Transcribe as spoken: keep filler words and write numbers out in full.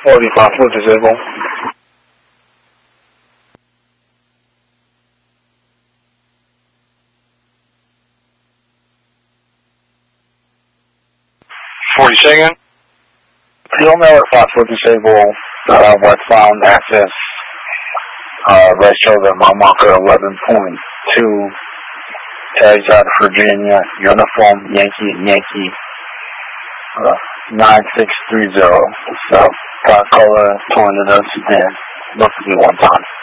forty-five foot disabled. forty-second. Fuel Miller, five foot disabled, uh, westbound access, uh, red shoulder, mile marker eleven point two, tags out of Virginia, uniform, Yankee, Yankee, uh, nine six three zero, so, five color, Toyota sedan, look to me one time.